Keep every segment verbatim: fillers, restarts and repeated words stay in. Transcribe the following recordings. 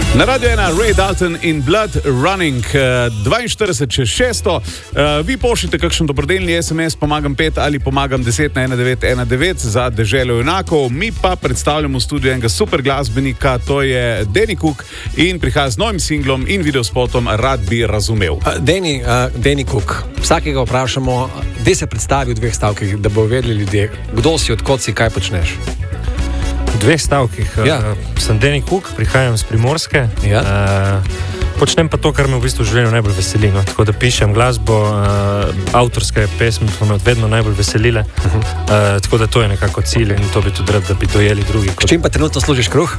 Na Radio ena Ray Dalton in Blood Running, dvainštirideset čez šesto. Vi pošljite kakšen dobrodelni es em es, pomagam pet ali pomagam deset na ena devet ena devet za deželo junakov. Mi pa predstavljamo v studiu enega super glasbenika, to je Danny Cook in prihaja z novim singlom in videospotom Rad bi razumel. Uh, Danny, uh, Danny Cook, vsakega vprašamo, da se predstavi v dveh stavkih, da bo vedeli ljudje, kdo si, odkot si, kaj počneš. V dveh stavkih. Ja. Uh, sem Danny Cook, prihajam z Primorske. Ja. Uh, počnem pa to, kar me v bistvu v življenju najbolj veseli. No? Tako da pišem glasbo, uh, avtorske pesmi so me vedno najbolj veselile. Uh-huh. Uh, tako da to je nekako cilj in to bi tudi rad, da bi dojeli drugi. S čim pa trenutno služiš kruh?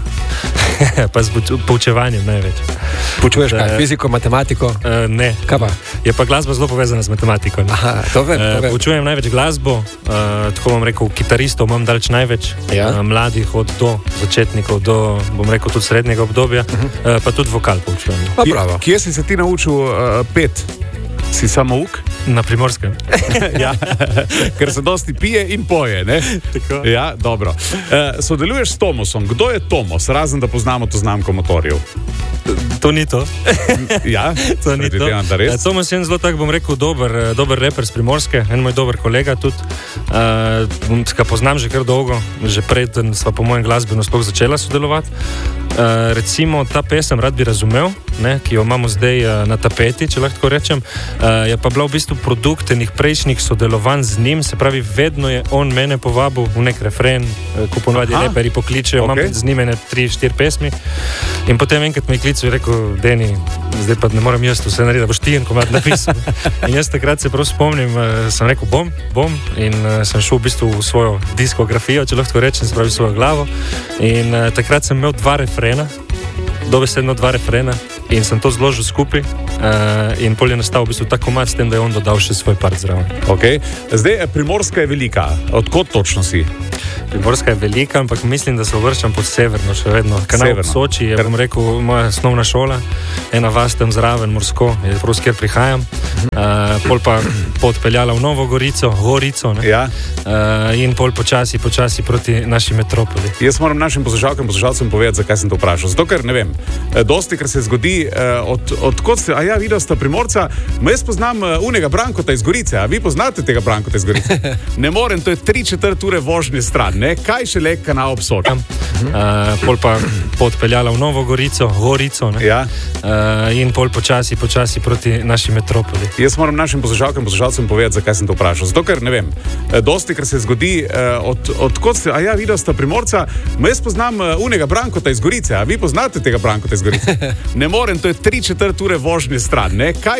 Pa z poučevanjem največ. Poučuješ kaj? Fiziko, matematiko? Uh, ne. Kaj pa? Je pa glasba zelo povezana z matematiko. Aha, to vem, to vem. Uh, poučujem največ glasbo, uh, tako bom rekel, kitaristov imam daleč največ, ja. uh, mladih od do začetnikov do, bom rekel, tudi srednjega obdobja, uh-huh. uh, pa tudi vokal poučujem. Kje, kje si se ti naučil uh, pet? Si samouk? Na Primorskem. Ja, ker se dosti pije in poje, ne? Tako. Ja, dobro. Uh, sodeluješ s Tomosom. Kdo je Tomos, razen da poznamo to znamko motorjev? To ni to. Ja, to ni to. Ja, Tomos je zelo tak, bom rekel, dober, dober reper z Primorske, en moj dober kolega tudi. Uh, ga poznam že kar dolgo, že preden sva po mojem glasbeno sploh začela sodelovati. Uh, recimo ta pesem Rad bi razumel, ne, ki jo imamo zdaj uh, na tapeti, če lahko rečem, uh, je pa bila v bistvu produkt enih prejšnjih sodelovanj z njim, se pravi, vedno je on mene povabil v nek refren, uh, ko ponovadi reperi pokličejo, okay. Imam z njim ene tri, štiri pesmi in potem enkrat me je klical in rekel, Danny, zdaj pa ne moram jaz vse narediti, boš ti en komad napisal. In jaz takrat se prav spomnim, uh, sem rekel, bom, bom in uh, sem šel v bistvu v svojo diskografijo, če lahko rečem, se pravi svojo glavo in uh, takrat sem imel dva refrena, dobesedno dva refrena in sem to zložil skupaj uh, in pol je nastal v bistvu ta komad s tem, da je on dodal še svoj part zraven. Okay. Zdaj, Primorska je velika. Odkot točno si? Primorska je velika, ampak mislim, da se uvrščam pod severno še vedno. Kanal v Soči je, bom rekel, moja osnovna šola, ena vas tam zraven, Morsko, je prav skjer prihajam. Uh, pol pa podpeljala v Novo Gorico, Gorico, ne? Ja. Uh, in pol počasi, počasi proti naši metropoli. Jaz moram našim poslušalkam, poslušalcem povedati, zakaj sem to vprašal. Zato, ker ne vem, dosti, ker se zgodi, od, odkot ste, a ja, videl sta Primorca, ma jaz poznam unega Brankota iz Gorice, a vi poznate tega Brankota iz Gorice? Ne morem, to je tri četrt ure vožnje stran, ne? Kaj še le kanal ob Soči? Uh, pol pa podpeljala v Novo Gorico, Gorico, ne? Ja. Uh, in pol počasi, počasi proti naši metropoli. Jaz moram našim poslušalkam, poslušalcem povedati, zakaj sem to vprašal. Zato, ker ne vem, dosti, ker se zgodi, od, odkot ste, a ja, videl sta Primorca, ma jaz poznam unega Brankota iz Gorice, a vi poznate tega Brankota iz Gorice? Ne morem, to je tri četrt ure vožnje stran, ne? Kaj